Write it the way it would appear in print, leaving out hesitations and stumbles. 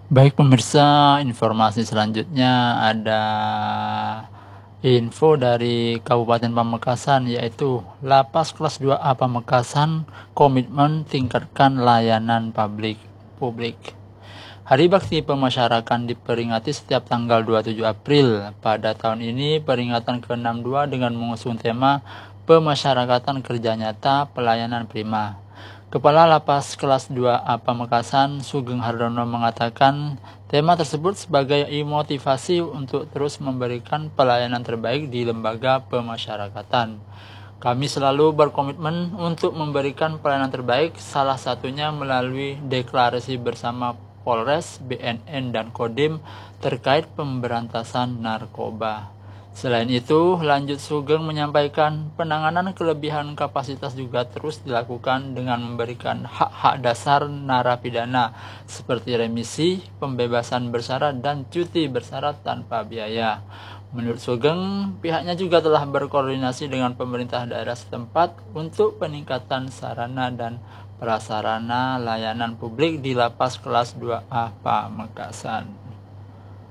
Baik pemirsa, informasi selanjutnya ada info dari Kabupaten Pamekasan, yaitu Lapas Kelas 2A Pamekasan komitmen tingkatkan layanan publik. Hari Bakti Pemasyarakatan diperingati setiap tanggal 27 April. Pada tahun ini peringatan ke-62 dengan mengusung tema Pemasyarakatan Kerja Nyata Pelayanan Prima. Kepala Lapas Kelas 2A Pamekasan, Sugeng Hardono mengatakan tema tersebut sebagai motivasi untuk terus memberikan pelayanan terbaik di lembaga pemasyarakatan. Kami selalu berkomitmen untuk memberikan pelayanan terbaik, salah satunya melalui deklarasi bersama Polres, BNN, dan Kodim terkait pemberantasan narkoba. Selain itu, lanjut Sugeng menyampaikan penanganan kelebihan kapasitas juga terus dilakukan dengan memberikan hak-hak dasar narapidana seperti remisi, pembebasan bersyarat, dan cuti bersyarat tanpa biaya. Menurut Sugeng, pihaknya juga telah berkoordinasi dengan pemerintah daerah setempat untuk peningkatan sarana dan prasarana layanan publik di Lapas Kelas 2A Pamekasan.